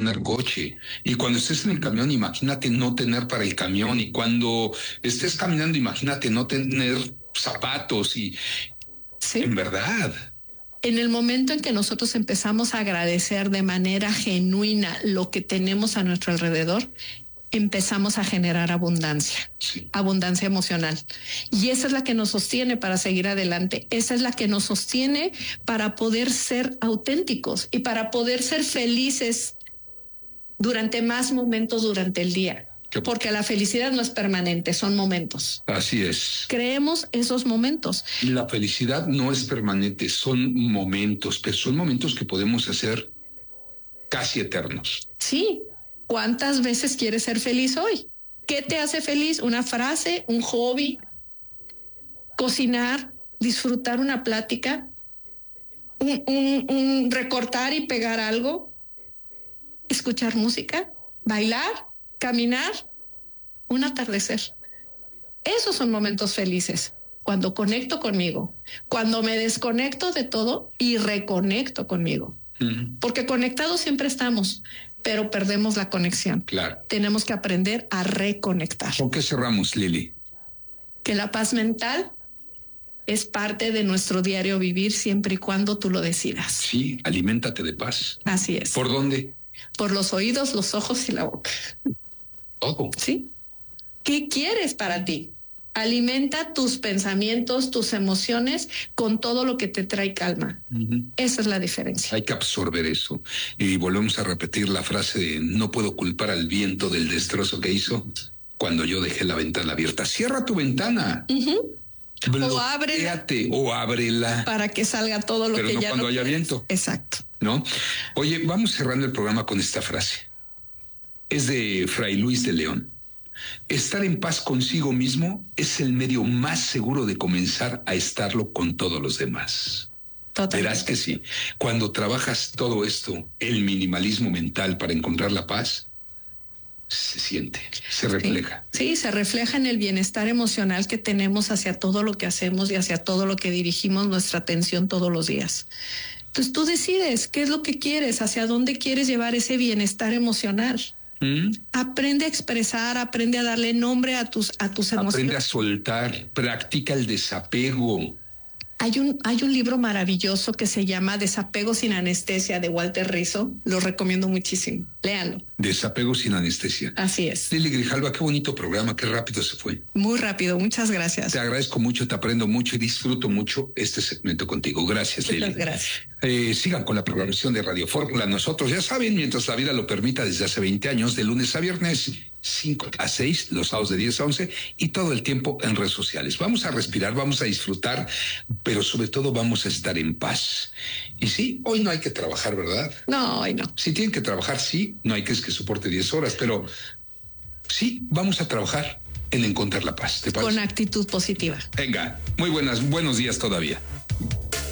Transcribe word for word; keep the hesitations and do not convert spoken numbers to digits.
tener coche. Y cuando estés en el camión, imagínate no tener para el camión. Y cuando estés caminando, imagínate no tener zapatos. Y ¿Sí? En verdad. En el momento en que nosotros empezamos a agradecer de manera genuina lo que tenemos a nuestro alrededor, empezamos a generar abundancia, Sí. abundancia emocional. Y esa es la que nos sostiene para seguir adelante. Esa es la que nos sostiene para poder ser auténticos y para poder ser felices durante más momentos durante el día. Porque la felicidad no es permanente, son momentos. Así es. Creemos esos momentos. La felicidad no es permanente, son momentos, pero son momentos que podemos hacer casi eternos. Sí. ¿Cuántas veces quieres ser feliz hoy? ¿Qué te hace feliz? ¿Una frase? ¿Un hobby? ¿Cocinar? ¿Disfrutar una plática? ¿Un, un, un recortar y pegar algo? ¿Escuchar música? ¿Bailar? ¿Caminar? ¿Un atardecer? Esos son momentos felices. Cuando conecto conmigo, cuando me desconecto de todo y reconecto conmigo. Uh-huh. Porque conectados siempre estamos, pero perdemos la conexión. Claro. Tenemos que aprender a reconectar. ¿Con qué cerramos, Lili? Que la paz mental es parte de nuestro diario vivir siempre y cuando tú lo decidas. Sí, aliméntate de paz. Así es. ¿Por dónde? Por los oídos, los ojos y la boca. Todo. ¿Sí? ¿Qué quieres para ti? Alimenta tus pensamientos, tus emociones con todo lo que te trae calma. Uh-huh. Esa es la diferencia. Hay que absorber eso. Y volvemos a repetir la frase de no puedo culpar al viento del destrozo que hizo cuando yo dejé la ventana abierta. Cierra tu ventana. Uh-huh. O ábrela. O ábrela. Para que salga todo lo Pero que no ya cuando no haya quieres. viento. Exacto. ¿No? Oye, vamos cerrando el programa con esta frase. Es de Fray Luis de León. Estar en paz consigo mismo es el medio más seguro de comenzar a estarlo con todos los demás. Totalmente. Verás que sí. Cuando trabajas todo esto, el minimalismo mental para encontrar la paz, se siente, se refleja. Sí, sí, se refleja en el bienestar emocional que tenemos hacia todo lo que hacemos y hacia todo lo que dirigimos nuestra atención todos los días. Entonces tú decides qué es lo que quieres, hacia dónde quieres llevar ese bienestar emocional. ¿Mm? Aprende a expresar, aprende a darle nombre a tus, a tus emociones. Aprende a soltar, practica el desapego. Hay un, hay un libro maravilloso que se llama Desapego sin anestesia de Walter Rizzo. Lo recomiendo muchísimo. Léanlo. Desapego sin anestesia. Así es. Lili Grijalva, qué bonito programa, qué rápido se fue. Muy rápido, muchas gracias. Te agradezco mucho, te aprendo mucho y disfruto mucho este segmento contigo. Gracias, muchas Lili. Muchas gracias. Eh, sigan con la programación de Radio Fórmula. Nosotros, ya saben, mientras la vida lo permita, desde hace veinte años, de lunes a viernes, cinco a seis, los sábados de diez a once y todo el tiempo en redes sociales. Vamos a respirar, vamos a disfrutar, pero sobre todo vamos a estar en paz. Y sí, hoy no hay que trabajar, ¿verdad? No, hoy no. Si tienen que trabajar, sí, no hay que es que soporte diez horas, pero sí, vamos a trabajar en encontrar la paz. ¿Te parece? Con actitud positiva. Venga, muy buenas, buenos días todavía.